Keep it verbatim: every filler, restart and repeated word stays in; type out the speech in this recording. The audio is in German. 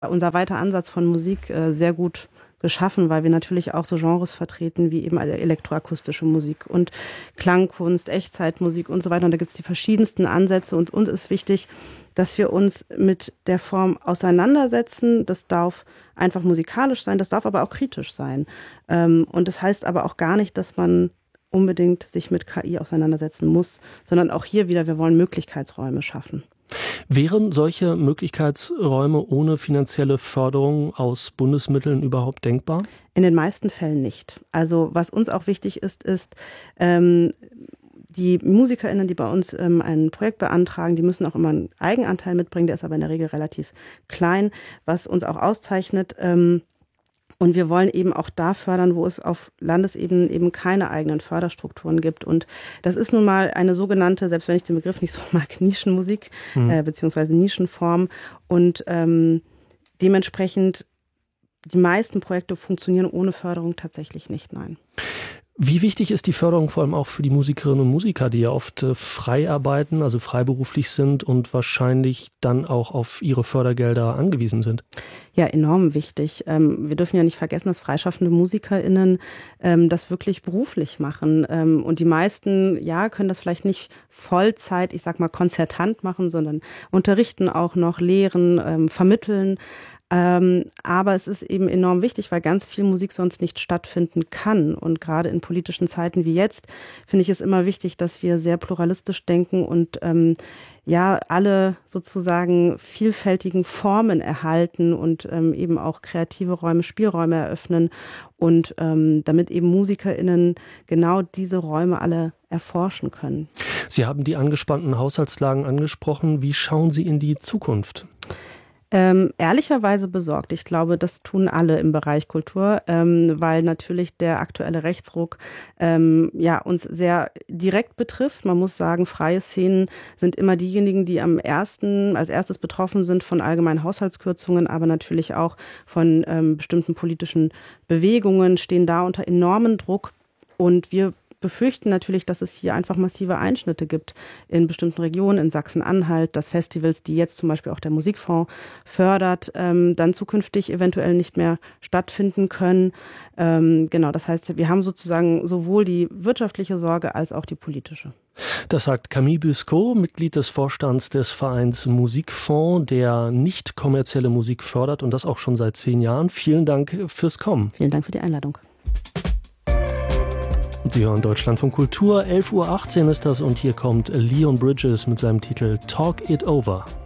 unser weiter Ansatz von Musik äh, sehr gut geschaffen, weil wir natürlich auch so Genres vertreten wie eben elektroakustische Musik und Klangkunst, Echtzeitmusik und so weiter. Und da gibt es die verschiedensten Ansätze und uns ist wichtig, dass wir uns mit der Form auseinandersetzen. Das darf einfach musikalisch sein, das darf aber auch kritisch sein. Und das heißt aber auch gar nicht, dass man unbedingt sich mit K I auseinandersetzen muss, sondern auch hier wieder, wir wollen Möglichkeitsräume schaffen. Wären solche Möglichkeitsräume ohne finanzielle Förderung aus Bundesmitteln überhaupt denkbar? In den meisten Fällen nicht. Also was uns auch wichtig ist, ist, ähm, die MusikerInnen, die bei uns ähm, ein Projekt beantragen, die müssen auch immer einen Eigenanteil mitbringen, der ist aber in der Regel relativ klein, was uns auch auszeichnet. Ähm, Und wir wollen eben auch da fördern, wo es auf Landesebene eben keine eigenen Förderstrukturen gibt. Und das ist nun mal eine sogenannte, selbst wenn ich den Begriff nicht so mag, Nischenmusik, mhm. äh, beziehungsweise Nischenform. Und ähm, dementsprechend, die meisten Projekte funktionieren ohne Förderung tatsächlich nicht, nein. Wie wichtig ist die Förderung vor allem auch für die Musikerinnen und Musiker, die ja oft äh, frei arbeiten, also freiberuflich sind und wahrscheinlich dann auch auf ihre Fördergelder angewiesen sind? Ja, enorm wichtig. Ähm, wir dürfen ja nicht vergessen, dass freischaffende MusikerInnen ähm, das wirklich beruflich machen. Ähm, und die meisten, ja, können das vielleicht nicht Vollzeit, ich sag mal, konzertant machen, sondern unterrichten auch noch, lehren, ähm, vermitteln. Ähm, aber es ist eben enorm wichtig, weil ganz viel Musik sonst nicht stattfinden kann. Und gerade in politischen Zeiten wie jetzt finde ich es immer wichtig, dass wir sehr pluralistisch denken und ähm, ja alle sozusagen vielfältigen Formen erhalten und ähm, eben auch kreative Räume, Spielräume eröffnen und ähm, damit eben MusikerInnen genau diese Räume alle erforschen können. Sie haben die angespannten Haushaltslagen angesprochen. Wie schauen Sie in die Zukunft? Ähm, ehrlicherweise besorgt. Ich glaube, das tun alle im Bereich Kultur, ähm, weil natürlich der aktuelle Rechtsruck ähm, ja, uns sehr direkt betrifft. Man muss sagen, freie Szenen sind immer diejenigen, die am ersten, als erstes betroffen sind von allgemeinen Haushaltskürzungen, aber natürlich auch von ähm, bestimmten politischen Bewegungen, stehen da unter enormen Druck. Und wir befürchten natürlich, dass es hier einfach massive Einschnitte gibt in bestimmten Regionen, in Sachsen-Anhalt, dass Festivals, die jetzt zum Beispiel auch der Musikfonds fördert, ähm, dann zukünftig eventuell nicht mehr stattfinden können. Ähm, genau, das heißt, wir haben sozusagen sowohl die wirtschaftliche Sorge als auch die politische. Das sagt Camille Busco, Mitglied des Vorstands des Vereins Musikfonds, der nicht kommerzielle Musik fördert und das auch schon seit zehn Jahren. Vielen Dank fürs Kommen. Vielen Dank für die Einladung. Sie hören Deutschlandfunk Kultur, elf Uhr achtzehn ist das und hier kommt Leon Bridges mit seinem Titel Talk It Over.